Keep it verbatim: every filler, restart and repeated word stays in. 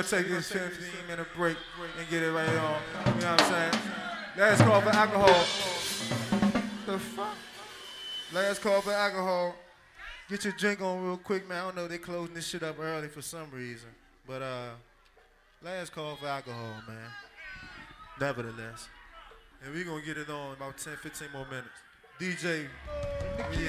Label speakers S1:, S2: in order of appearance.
S1: take this fifteen minute break and get it right on. You know what I'm saying? Last call for alcohol. The fuck? Last call for alcohol. Get your drink on real quick, man. I don't know, they closing this shit up early for some reason. But uh, last call for alcohol, man. Nevertheless. And we gonna get it on about ten, fifteen more minutes. D J, we